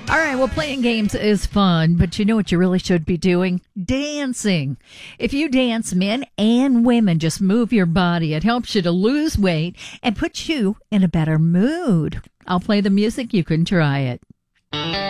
All right, well, playing games is fun, but you know what you really should be doing? Dancing. If you dance, men and women, just move your body. It helps you to lose weight and puts you in a better mood. I'll play the music. You can try it.